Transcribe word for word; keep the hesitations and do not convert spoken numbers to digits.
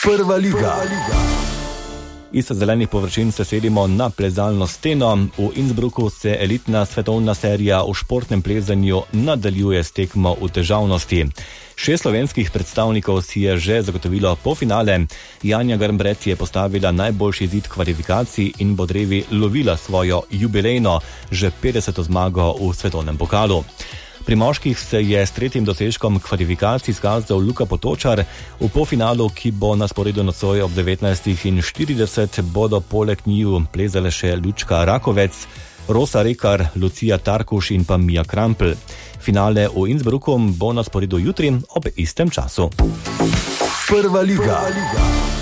Prva liga. Iz zelenih površin se selimo na plezalno steno. V Innsbrucku se elitna svetovna serija v športnem plezanju nadaljuje s tekmo v težavnosti. Šest slovenskih predstavnikov si je že zagotovilo polfinale. Janja Grmbret je postavila najboljši izid kvalifikacij in bo drevi lovila svojo jubilejno, že petdeseto zmago v svetovnem pokalu. Pri moških se je s tretjim dosežkom kvalifikacij izkazal Luka Potočar. V polfinalu, ki bo na sporedu nocoj ob devetnajstih štirideset, bodo poleg njiju plezale še Lučka Rakovec, Rosa Rekar, Lucija Tarkuš in pa Mija Krampl. Finale v Innsbrucku bo na sporedu jutri ob istem času. Prva liga.